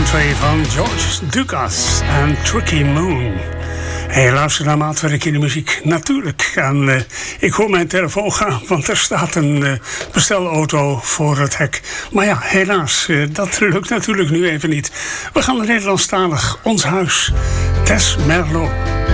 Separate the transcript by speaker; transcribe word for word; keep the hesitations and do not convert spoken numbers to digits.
Speaker 1: twee van George Lucas en Tricky Moon. Hey, luister naar maatwerk in de muziek. Natuurlijk. En uh, ik hoor mijn telefoon gaan, want er staat een uh, bestelauto voor het hek. Maar ja, helaas, uh, dat lukt natuurlijk nu even niet. We gaan naar Nederlandstalig Ons Huis. Tess Merlot.